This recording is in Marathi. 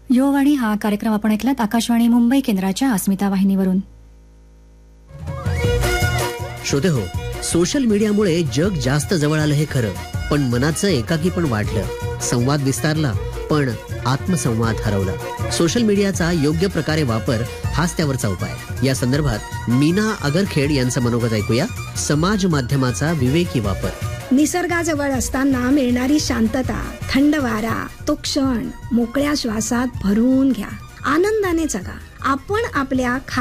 युववाणी हा कार्यक्रम आपण ऐकलात आकाशवाणी मुंबई केंद्राच्या अस्मिता वाहिनीवरून. श्रोते हो, सोशल मीडियामुळे जग जास्त जवळ आलं हे खरं, पण मनाचं एकाकी पण वाढलं. संवाद विस्तारला पण आत्मसंवाद हरवला. सोशल मीडियाचा योग्य प्रकारे वापर हाच त्यावरचा उपाय. या संदर्भात मीना अगरखेड यांचं मनोगत ऐकूया. समाज माध्यमाचा विवेकी वापर. निसर्गाजवळ असताना मिळणारी शांतता, थंड वारा, तो क्षण मोकळ्या श्वासात भरून घ्या. आनंदाने जगा. आपण आपल्या